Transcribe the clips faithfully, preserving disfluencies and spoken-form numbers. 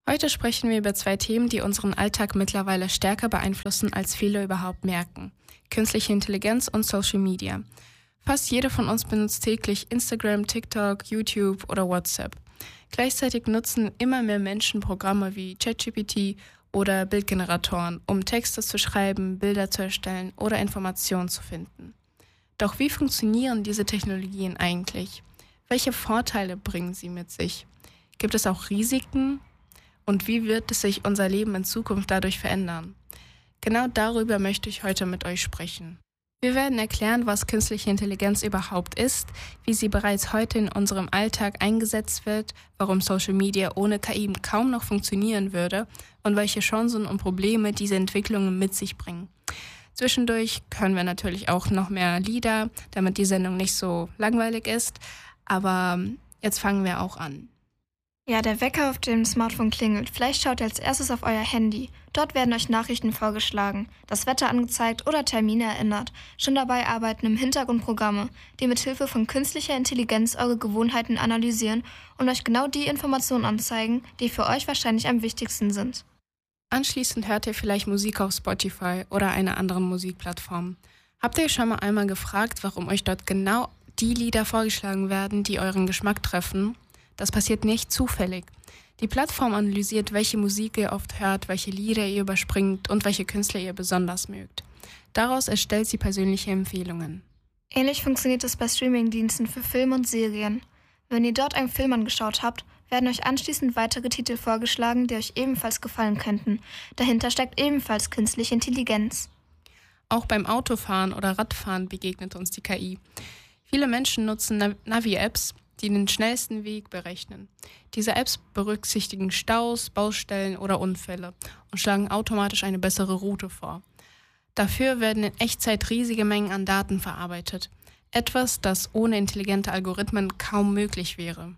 Heute sprechen wir über zwei Themen, die unseren Alltag mittlerweile stärker beeinflussen, als viele überhaupt merken. Künstliche Intelligenz und Social Media. Fast jeder von uns benutzt täglich Instagram, TikTok, YouTube oder WhatsApp. Gleichzeitig nutzen immer mehr Menschen Programme wie ChatGPT oder Bildgeneratoren, um Texte zu schreiben, Bilder zu erstellen oder Informationen zu finden. Doch wie funktionieren diese Technologien eigentlich? Welche Vorteile bringen sie mit sich? Gibt es auch Risiken? Und wie wird es sich unser Leben in Zukunft dadurch verändern? Genau darüber möchte ich heute mit euch sprechen. Wir werden erklären, was künstliche Intelligenz überhaupt ist, wie sie bereits heute in unserem Alltag eingesetzt wird, warum Social Media ohne K I kaum noch funktionieren würde und welche Chancen und Probleme diese Entwicklungen mit sich bringen. Zwischendurch hören wir natürlich auch noch mehr Lieder, damit die Sendung nicht so langweilig ist. Aber jetzt fangen wir auch an. Ja, der Wecker auf dem Smartphone klingelt. Vielleicht schaut ihr als erstes auf euer Handy. Dort werden euch Nachrichten vorgeschlagen, das Wetter angezeigt oder Termine erinnert. Schon dabei arbeiten im Hintergrund Programme, die mit Hilfe von künstlicher Intelligenz eure Gewohnheiten analysieren und euch genau die Informationen anzeigen, die für euch wahrscheinlich am wichtigsten sind. Anschließend hört ihr vielleicht Musik auf Spotify oder einer anderen Musikplattform. Habt ihr schon mal einmal gefragt, warum euch dort genau die Lieder vorgeschlagen werden, die euren Geschmack treffen? Das passiert nicht zufällig. Die Plattform analysiert, welche Musik ihr oft hört, welche Lieder ihr überspringt und welche Künstler ihr besonders mögt. Daraus erstellt sie persönliche Empfehlungen. Ähnlich funktioniert es bei Streamingdiensten für Filme und Serien. Wenn ihr dort einen Film angeschaut habt, werden euch anschließend weitere Titel vorgeschlagen, die euch ebenfalls gefallen könnten. Dahinter steckt ebenfalls künstliche Intelligenz. Auch beim Autofahren oder Radfahren begegnet uns die K I. Viele Menschen nutzen Nav- Navi-Apps, die den schnellsten Weg berechnen. Diese Apps berücksichtigen Staus, Baustellen oder Unfälle und schlagen automatisch eine bessere Route vor. Dafür werden in Echtzeit riesige Mengen an Daten verarbeitet. Etwas, das ohne intelligente Algorithmen kaum möglich wäre.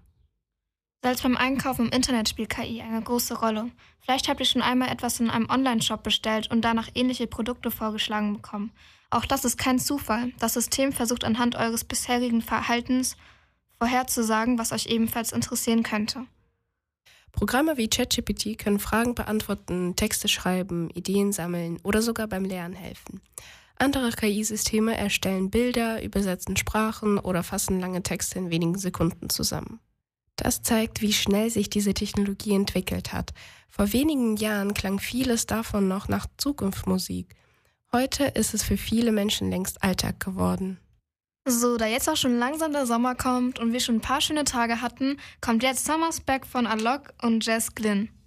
Selbst beim Einkaufen im Internet spielt K I eine große Rolle. Vielleicht habt ihr schon einmal etwas in einem Online-Shop bestellt und danach ähnliche Produkte vorgeschlagen bekommen. Auch das ist kein Zufall. Das System versucht anhand eures bisherigen Verhaltens vorherzusagen, was euch ebenfalls interessieren könnte. Programme wie ChatGPT können Fragen beantworten, Texte schreiben, Ideen sammeln oder sogar beim Lernen helfen. Andere K I-Systeme erstellen Bilder, übersetzen Sprachen oder fassen lange Texte in wenigen Sekunden zusammen. Das zeigt, wie schnell sich diese Technologie entwickelt hat. Vor wenigen Jahren klang vieles davon noch nach Zukunftsmusik. Heute ist es für viele Menschen längst Alltag geworden. So, da jetzt auch schon langsam der Sommer kommt und wir schon ein paar schöne Tage hatten, kommt jetzt Summer's Back von Alok und Jess Glynn.